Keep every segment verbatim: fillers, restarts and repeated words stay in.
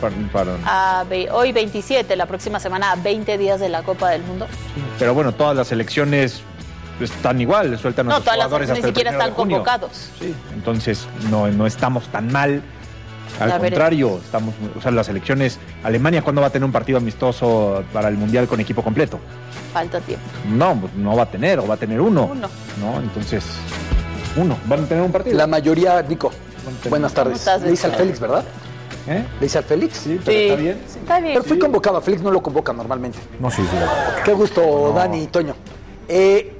Para, para... A, hoy veintisiete, la próxima semana a veinte días de la Copa del Mundo. Pero bueno, todas las selecciones están igual, sueltan a No, sus todas las jugadores selecciones hasta ni el siquiera primero están de junio. convocados. Sí, entonces no, no estamos tan mal. Al Ya contrario, veremos. estamos, o sea, las selecciones. Alemania, ¿cuándo va a tener un partido amistoso para el Mundial con equipo completo? Falta tiempo. No, pues no va a tener, o va a tener uno. Uno. No, entonces, uno. ¿Van a tener un partido? La mayoría, Nico, buenas ¿Cómo tardes. estás, Le dice al Víctor? Félix, ¿verdad? ¿Eh? ¿Le dice al Félix? Sí, pero Sí. está bien. Está bien. Pero fui convocado, a Félix no lo convoca normalmente. No, sí, sí. Qué gusto, Dani y Toño. Eh,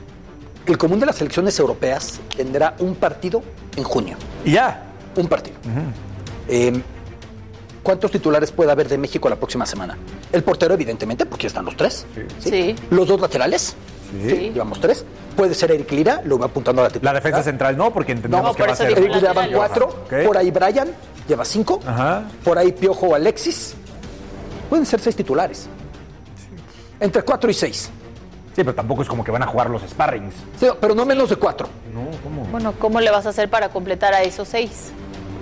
el común de las selecciones europeas tendrá un partido en junio. Y ya. Un partido. Eh, ¿Cuántos titulares puede haber de México la próxima semana? El portero, evidentemente, porque están los tres. Sí. Sí. Los dos laterales. Sí. Llevamos tres. Puede ser Eric Lira, lo va apuntando a la La titularidad. defensa central no, porque entendemos No, que por va a eso ser. digo Eric Lira van laterales. cuatro. Ok. Por ahí Brian lleva cinco. Ajá. Por ahí Piojo o Alexis. Pueden ser seis titulares. Entre cuatro y seis. Sí, pero tampoco es como que van a jugar los sparrings. Sí, pero no menos de cuatro. No, ¿cómo? Bueno, ¿cómo le vas a hacer para completar a esos seis?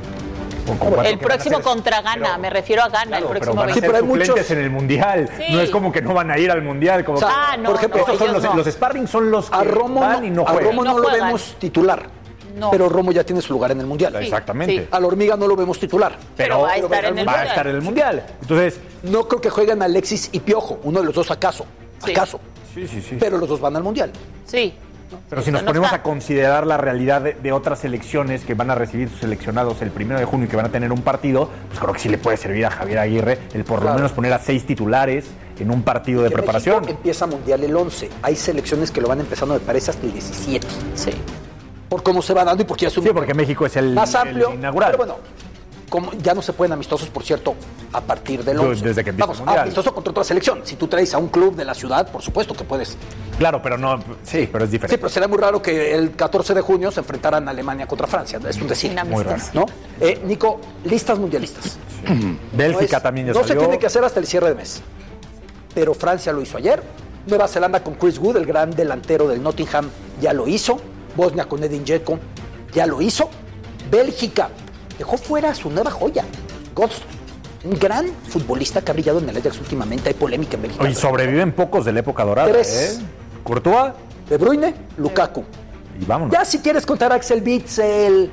Con- con cuatro El que van a próximo ser- contra Gana, pero- me refiero a Gana, Claro, el pero próximo van a Sí, ser pero hay suplentes muchos- en el Mundial. Sí. No es como que no van a ir al Mundial. Como O sea, que- Ah, no, por ejemplo, no, estos son ellos los, no. los sparrings son los que A Romo, van y no a juegan. Romo no, No lo juegan. vemos titular. No. Pero Romo ya tiene su lugar en el Mundial. Sí. Exactamente. Sí. A la Hormiga no lo vemos titular. Pero va a estar en el va a Mundial. estar en el Mundial. Entonces, No creo que jueguen Alexis y Piojo. Uno de los dos acaso. Sí. Acaso. sí, sí, sí. Pero los dos van al Mundial. Sí. Pero si nos No ponemos está. a considerar la realidad de, de otras selecciones que van a recibir sus seleccionados el primero de junio y que van a tener un partido, pues creo que sí le puede servir a Javier Aguirre el por lo Claro. menos poner a seis titulares en un partido de Que preparación. México empieza Mundial el once. Hay selecciones que lo van empezando, me parece, hasta el diecisiete. Sí. Por cómo se va dando y porque ya es un Sí, porque México es el, más amplio. el inaugural. Pero bueno, como ya no se pueden amistosos, por cierto, a partir del Desde once. que empieza Vamos, el Mundial. amistoso contra otra selección. Si tú traes a un club de la ciudad, por supuesto que puedes. Claro, pero no. Sí, pero es Sí, diferente. pero será muy raro que el catorce de junio se enfrentaran a Alemania contra Francia. Es un decir. Sin Muy amistoso. ¿No? Eh, Nico, listas mundialistas. Bélgica No es- también ya No salió. se tiene que hacer hasta el cierre de mes. Pero Francia lo hizo ayer. Nueva Zelanda con Chris Wood, el gran delantero del Nottingham, ya lo hizo. Bosnia con Edin Dzeko, ya lo hizo. Bélgica dejó fuera a su nueva joya, Ghost, un gran futbolista que ha brillado en el Ajax últimamente. Hay polémica en Bélgica. Y sobreviven pocos de la época dorada. Tres. ¿eh? Courtois De Bruyne, Lukaku. y vámonos. Ya si quieres contar a Axel Witsel,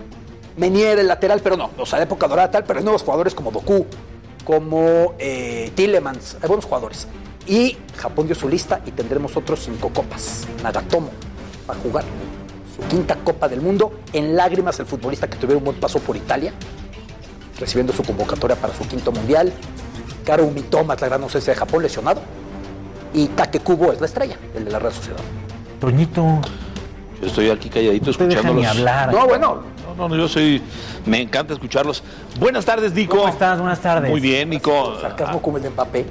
Menier, el lateral, pero no, o sea, de época dorada tal, pero hay nuevos jugadores como Doku, como eh, Tillemans, hay buenos jugadores. Y Japón dio su lista y tendremos otros cinco copas. Nagatomo va a jugar su quinta Copa del Mundo. En lágrimas el futbolista que tuviera un buen paso por Italia, recibiendo su convocatoria para su quinto mundial. Karu Mitoma es la gran ausencia de Japón, lesionado. Y Take Kubo es la estrella, el de la Real Sociedad. Toñito, Yo estoy aquí calladito no te dejan ni escuchándolos. hablar. No, bueno, No, no, no, yo soy... Me encanta escucharlos. Buenas tardes, Nico. ¿Cómo estás? Buenas tardes. Muy bien, Nico. sarcasmo como el de Mbappé.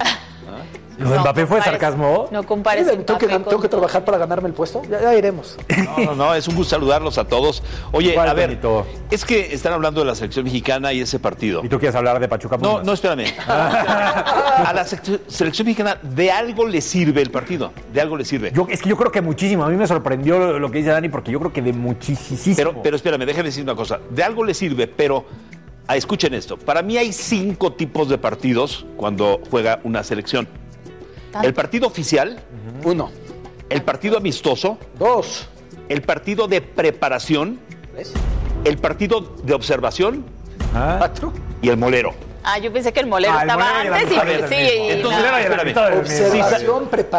¿Lo de Mbappé fue compares- sarcasmo? No compares ¿Tengo que, Mbappé gan- con- tengo que trabajar para ganarme el puesto? Ya, ya iremos. No, no, no, es un gusto saludarlos a todos. Oye, Igual, a ver, Toñito. es que están hablando de la selección mexicana y ese partido. ¿Y tú quieres hablar de Pachuca? No, Pumas? no, espérame. A la sec- selección mexicana de algo le sirve el partido. De algo le sirve. Yo, es que yo creo que muchísimo. A mí me sorprendió lo, lo que dice Dani porque yo creo que de muchísimo. Pero, pero espérame, déjame decir una cosa. De algo le sirve, pero ah, escuchen esto. Para mí hay cinco tipos de partidos cuando juega una selección. El partido oficial, Uno, el partido amistoso, dos, el partido de preparación, tres, el partido de observación Ah. cuatro. y el molero. Ah, yo pensé que el molero Ah, el estaba molero y el antes y amistoso. sí. Entonces, no. espérame. Observación, preparación.